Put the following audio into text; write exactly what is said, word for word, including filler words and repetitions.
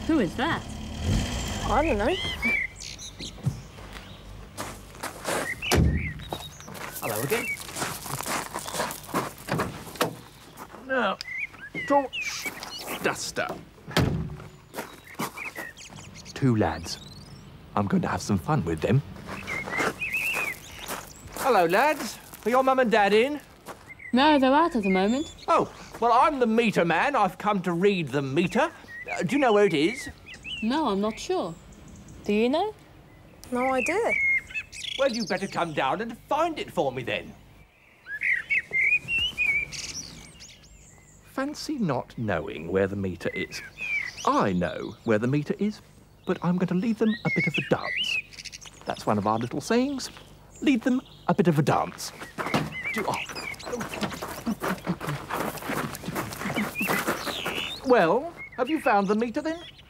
Who is that? I don't know. Hello again. Now, torch, duster. Two lads. I'm going to have some fun with them. Hello, lads. Are your mum and dad in? No, they're out at the moment. Oh, well, I'm the meter man. I've come to read the meter. Uh, do you know where it is? No, I'm not sure. Do you know? No idea. Well, you better come down and find it for me, then. Fancy not knowing where the meter is. I know where the meter is, but I'm going to lead them a bit of a dance. That's one of our little sayings. Lead them a bit of a dance. Do, oh. Well, have you found the meter, then?